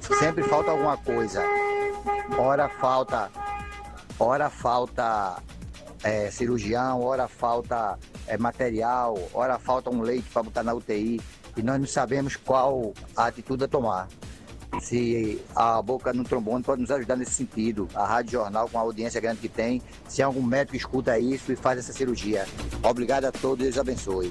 Sempre falta alguma coisa. Ora falta cirurgião, ora falta material, ora falta um leite para botar na UTI. E nós não sabemos qual a atitude a tomar. Se a Boca no Trombone pode nos ajudar nesse sentido. A Rádio Jornal, com a audiência grande que tem, se algum médico escuta isso e faz essa cirurgia. Obrigado a todos, Deus abençoe.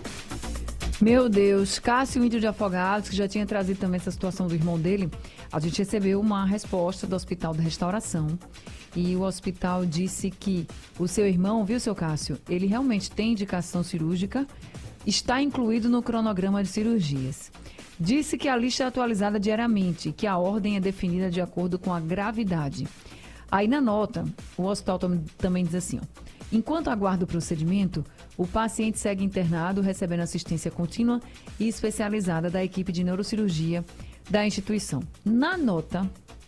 Meu Deus, Cássio Índio de Afogados, que já tinha trazido também essa situação do irmão dele, a gente recebeu uma resposta do Hospital da Restauração. E o hospital disse que o seu irmão, viu, seu Cássio, ele realmente tem indicação cirúrgica, está incluído no cronograma de cirurgias. Disse que a lista é atualizada diariamente e que a ordem é definida de acordo com a gravidade. Aí na nota, o hospital também diz assim, ó, enquanto aguarda o procedimento, o paciente segue internado, recebendo assistência contínua e especializada da equipe de neurocirurgia da instituição. Na nota,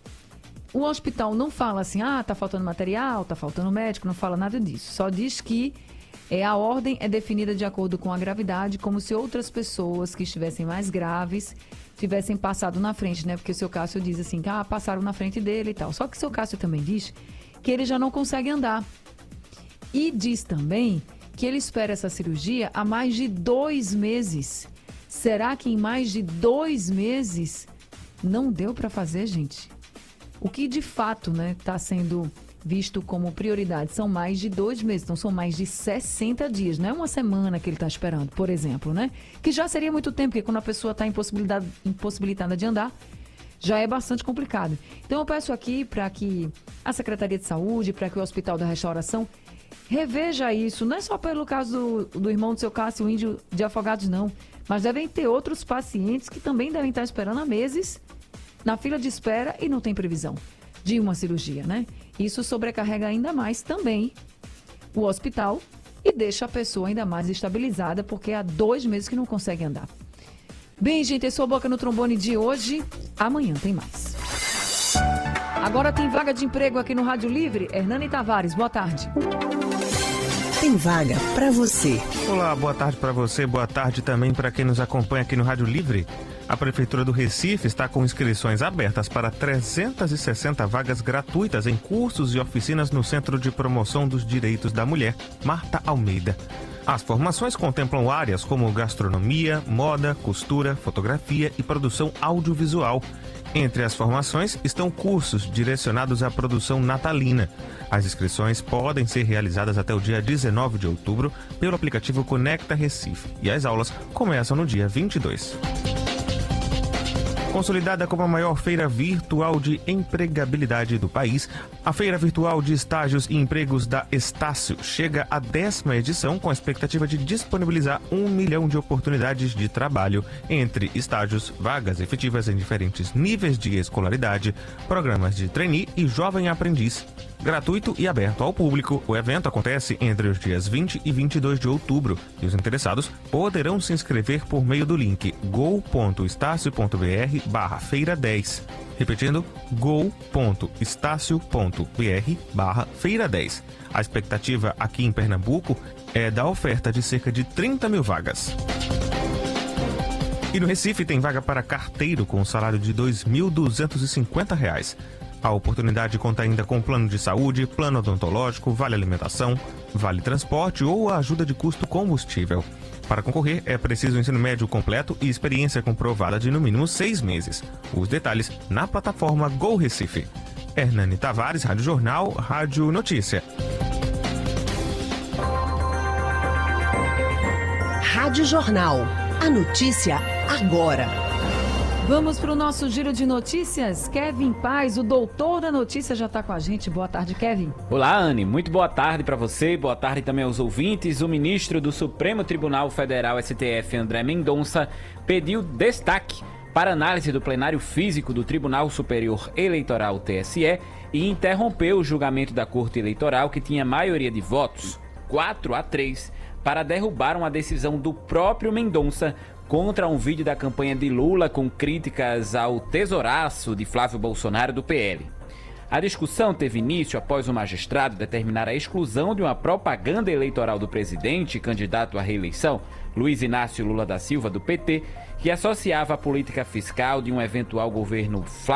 o hospital não fala assim, tá faltando material, tá faltando médico, não fala nada disso. Só diz que a ordem é definida de acordo com a gravidade, como se outras pessoas que estivessem mais graves tivessem passado na frente, né? Porque o seu Cássio diz assim, que passaram na frente dele e tal. Só que o seu Cássio também diz que ele já não consegue andar. E diz também que ele espera essa cirurgia há mais de 2 meses. Será que em mais de 2 meses não deu para fazer, gente? O que de fato, né, está sendo visto como prioridade são mais de 2 meses, então são mais de 60 dias, não é uma semana que ele está esperando, por exemplo, né? Que já seria muito tempo, porque quando a pessoa está impossibilitada de andar, já é bastante complicado. Então eu peço aqui para que a Secretaria de Saúde, para que o Hospital da Restauração reveja isso, não é só pelo caso do irmão do seu Cássio Índio de Afogados, não, mas devem ter outros pacientes que também devem estar esperando há meses na fila de espera e não tem previsão de uma cirurgia, né? Isso sobrecarrega ainda mais também o hospital e deixa a pessoa ainda mais estabilizada, porque há 2 meses que não consegue andar. Bem, gente, esse é o Boca no Trombone de hoje. Amanhã tem mais. Agora tem vaga de emprego aqui no Rádio Livre. Hernani Tavares, boa tarde. Tem vaga para você. Olá, boa tarde para você, boa tarde também para quem nos acompanha aqui no Rádio Livre. A Prefeitura do Recife está com inscrições abertas para 360 vagas gratuitas em cursos e oficinas no Centro de Promoção dos Direitos da Mulher, Marta Almeida. As formações contemplam áreas como gastronomia, moda, costura, fotografia e produção audiovisual. Entre as formações estão cursos direcionados à produção natalina. As inscrições podem ser realizadas até o dia 19 de outubro pelo aplicativo Conecta Recife e as aulas começam no dia 22. Consolidada como a maior feira virtual de empregabilidade do país, a Feira Virtual de Estágios e Empregos da Estácio chega à 10ª edição com a expectativa de disponibilizar 1 milhão de oportunidades de trabalho entre estágios, vagas efetivas em diferentes níveis de escolaridade, programas de trainee e jovem aprendiz. Gratuito e aberto ao público, o evento acontece entre os dias 20 e 22 de outubro e os interessados poderão se inscrever por meio do link go.estacio.br/feira10. Repetindo, go.estacio.br/feira10. A expectativa aqui em Pernambuco é da oferta de cerca de 30 mil vagas. E no Recife tem vaga para carteiro com salário de R$ 2.250. A oportunidade conta ainda com plano de saúde, plano odontológico, vale alimentação, vale transporte ou a ajuda de custo combustível. Para concorrer, é preciso ensino médio completo e experiência comprovada de no mínimo 6 meses. Os detalhes na plataforma Go Recife. Hernani Tavares, Rádio Jornal, Rádio Notícia. Rádio Jornal. A notícia agora. Vamos para o nosso giro de notícias. Kevin Paz, o doutor da notícia, já está com a gente. Boa tarde, Kevin. Olá, Anne. Muito boa tarde para você. Boa tarde também aos ouvintes. O ministro do Supremo Tribunal Federal, STF, André Mendonça, pediu destaque para análise do plenário físico do Tribunal Superior Eleitoral, TSE, e interrompeu o julgamento da Corte Eleitoral, que tinha maioria de votos, 4-3, para derrubar uma decisão do próprio Mendonça contra um vídeo da campanha de Lula com críticas ao tesouraço de Flávio Bolsonaro do PL. A discussão teve início após o magistrado determinar a exclusão de uma propaganda eleitoral do presidente, candidato à reeleição, Luiz Inácio Lula da Silva, do PT, que associava a política fiscal de um eventual governo